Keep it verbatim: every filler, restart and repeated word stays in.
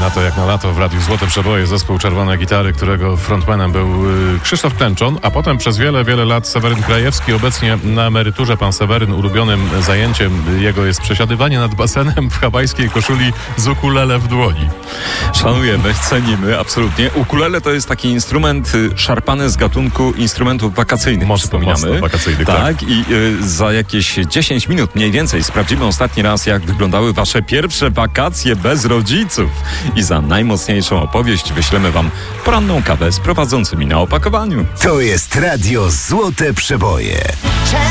na to jak na lato w Radiu Złote Przeboje, zespół Czerwone Gitary, którego frontmanem był Krzysztof Klęczon, a potem przez wiele, wiele lat Seweryn Krajewski. Obecnie na emeryturze pan Seweryn, ulubionym zajęciem jego jest przesiadywanie nad basenem w hawajskiej koszuli z ukulele w dłoni. Szanujemy, cenimy, absolutnie. Ukulele to jest taki instrument szarpany z gatunku instrumentów wakacyjnych, mocno, przypominamy. Mocno wakacyjnych, tak, tak. I y, za jakieś dziesięć minut mniej więcej sprawdzimy ostatni raz, jak wyglądały wasze pierwsze wakacje bez rodziców. I za najmocniejszą opowieść wyślemy wam poranną kawę z prowadzącymi na opakowaniu. To jest Radio Złote Przeboje.